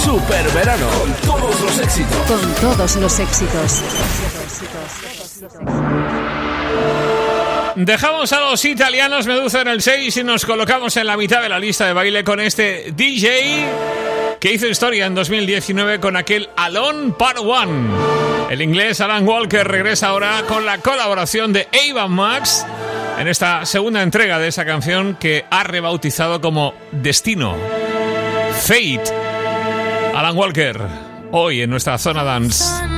Superverano, con todos los éxitos. Con todos los éxitos. Dejamos a los italianos Medusa en el 6 y nos colocamos en la mitad de la lista de baile con este DJ que hizo historia en 2019 con aquel Alone Part 1. El inglés Alan Walker regresa ahora con la colaboración de Ava Max en esta segunda entrega de esa canción que ha rebautizado como Destino. Fate. Alan Walker, hoy en nuestra Zona Dance.